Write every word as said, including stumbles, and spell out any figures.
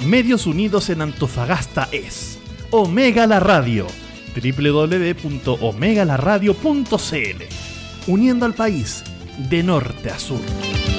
Medios Unidos en Antofagasta es Omega la Radio, doble u doble u doble u punto omega la radio punto c l, uniendo al país de norte a sur.